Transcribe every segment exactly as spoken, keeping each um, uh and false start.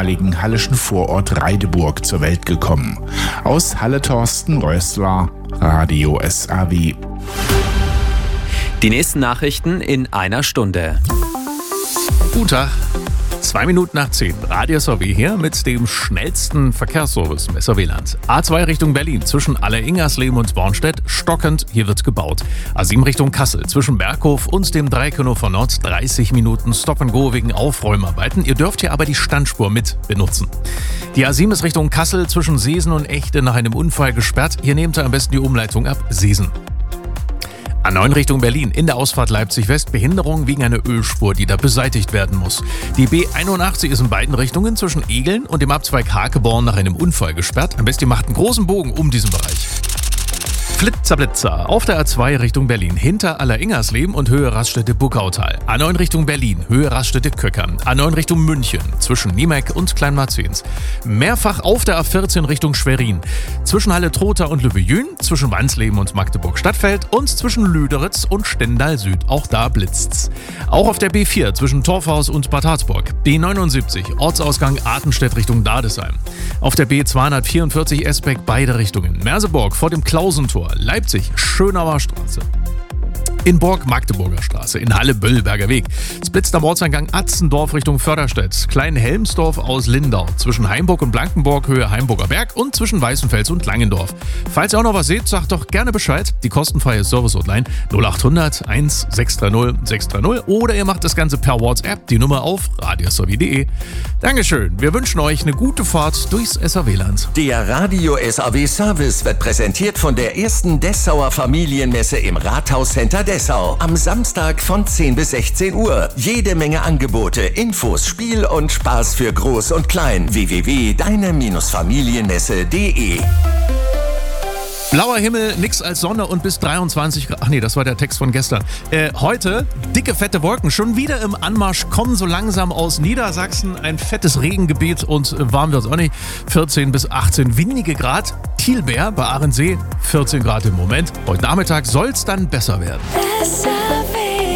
ehemaligen hallischen Vorort Reideburg zur Welt gekommen. Aus Halle Thorsten Rössler, Radio S A W. Die nächsten Nachrichten in einer Stunde. Guten Tag. Zwei Minuten nach zehn. Radio S A W hier mit dem schnellsten Verkehrsservice im S A W-Land. A zwei Richtung Berlin zwischen Aller-Ingersleben und Bornstedt stockend, hier wird gebaut. A sieben Richtung Kassel zwischen Berghof und dem Dreieckhannover Nord dreißig Minuten Stop and Go wegen Aufräumarbeiten. Ihr dürft hier aber die Standspur mit benutzen. Die A sieben ist Richtung Kassel zwischen Seesen und Echte nach einem Unfall gesperrt. Hier nehmt ihr am besten die Umleitung ab Seesen. A neun Richtung Berlin, in der Ausfahrt Leipzig-West, Behinderung wegen einer Ölspur, die da beseitigt werden muss. Die B einundachtzig ist in beiden Richtungen zwischen Egeln und dem Abzweig Hakeborn nach einem Unfall gesperrt. Am besten ihr macht einen großen Bogen um diesen Bereich. Flitzer Blitzer auf der A zwei Richtung Berlin, hinter Aller-Ingersleben und Höhe Raststätte Buckautal. A neun Richtung Berlin, Höhe Raststätte Köckern. A neun Richtung München, zwischen Niemek und Kleinmarzens. Mehrfach auf der A vierzehn Richtung Schwerin, zwischen Halle-Trotha und Lübbe-Jün, zwischen Wansleben und Magdeburg-Stadtfeld und zwischen Lüderitz und Stendal Süd. Auch da blitzt's. Auch auf der B vier zwischen Torfhaus und Bad Harzburg. B neunundsiebzig, Ortsausgang Artenstedt Richtung Dadesheim. Auf der B zweihundertvierundvierzig Esbeck beide Richtungen. Merseburg vor dem Klausentor. Leipzig, Schönauer Straße. In Borg, Magdeburger Straße. In Halle, Böllberger Weg. Es blitzt am Ortseingang Atzendorf Richtung Förderstedt. Klein-Helmsdorf aus Lindau. Zwischen Heimburg und Blankenburg, Höhe Heimburger Berg und zwischen Weißenfels und Langendorf. Falls ihr auch noch was seht, sagt doch gerne Bescheid. Die kostenfreie Service-Hotline null achthundert eins sechs drei null sechs drei null oder ihr macht das Ganze per WhatsApp, die Nummer auf radio s a w punkt d e. Dankeschön. Wir wünschen euch eine gute Fahrt durchs S A W-Land. Der Radio S A W Service wird präsentiert von der ersten Dessauer Familienmesse im Rathauscenter Dessau. Am Samstag von zehn bis sechzehn Uhr. Jede Menge Angebote, Infos, Spiel und Spaß für Groß und Klein. w w w punkt deine Familienmesse punkt d e. Blauer Himmel, nix als Sonne und bis dreiundzwanzig Grad. Ach nee, das war der Text von gestern. Äh, heute dicke, fette Wolken. Schon wieder im Anmarsch, kommen so langsam aus Niedersachsen. Ein fettes Regengebiet und warm wird es auch nicht. vierzehn bis achtzehn windige Grad. Thielbeer bei Ahrensee, vierzehn Grad im Moment. Heute Nachmittag soll es dann besser werden. S A W,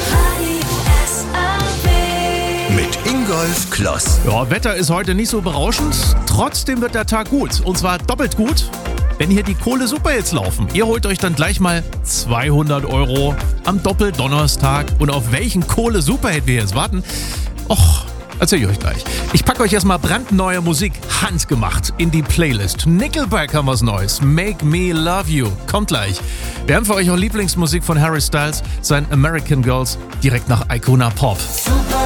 S A W. Mit Ingolf Kloss. Ja, Wetter ist heute nicht so berauschend. Trotzdem wird der Tag gut. Und zwar doppelt gut, wenn hier die Kohle-Superhits laufen. Ihr holt euch dann gleich mal zweihundert Euro am Doppeldonnerstag. Und auf welchen Kohle-Superhit wir jetzt warten, och, erzähl ich euch gleich. Ich packe euch erstmal brandneue Musik, handgemacht, in die Playlist. Nickelback haben was Neues. Make Me Love You. Kommt gleich. Wir haben für euch auch Lieblingsmusik von Harry Styles, sein American Girls, direkt nach Icona Pop. Super